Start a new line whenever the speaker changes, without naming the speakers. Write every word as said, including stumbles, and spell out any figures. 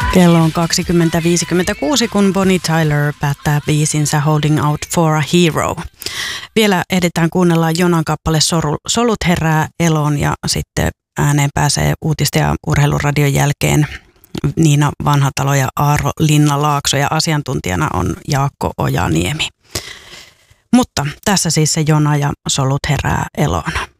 Kello on kaksikymmentä viisikymmentäkuusi, kun Bonnie Tyler päättää biisinsä Holding Out for a Hero. Vielä ehditään kuunnella Jonan kappale Solut herää eloon ja sitten ääneen pääsee uutisten ja urheiluradion jälkeen Niina Vanhatalo ja Aaro Linna-Laakso ja asiantuntijana on Jaakko Ojaniemi. Mutta tässä siis se Jona ja Solut herää eloon.